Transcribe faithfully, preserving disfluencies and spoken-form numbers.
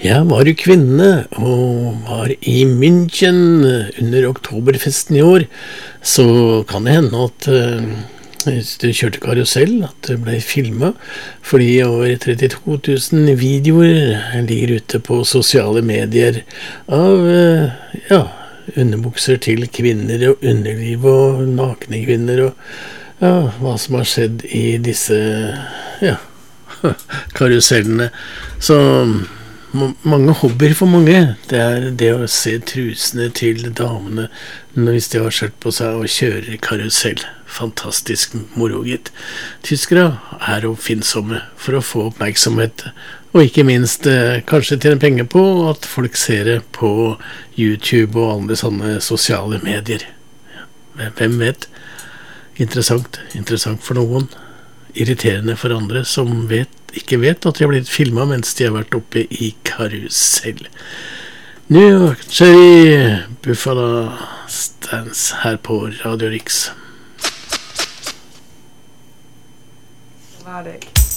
Jeg var jo kvinne og var i München under oktoberfesten i år, så kan det hende at uh, hvis du kjørte karusell, at det ble filmet, fordi over trettito tusen videoer ligger ute på sosiale medier av uh, ja, underbukser til kvinner og underliv og nakne kvinner og ja, hva som har skjedd i disse ja, karusellene. Så mange hobbyer for mange, det er det å se trusene til damene hvis de har skjørt på seg og kjører karusell. Fantastisk moro, gitt. Tyskere er oppfinnsomme for å få oppmerksomhet, og ikke minst eh, kanskje tjene penger på at folk ser det på YouTube og alle sånne sosiale medier. Hvem vet? Interessant, interessant for noen. Irriterende for andre som vet, ikke vet at de har blitt filmet mens de har vært oppe i karusell. Nå kjører vi Buffalo Stance her på Radio Rix. Var det ikke?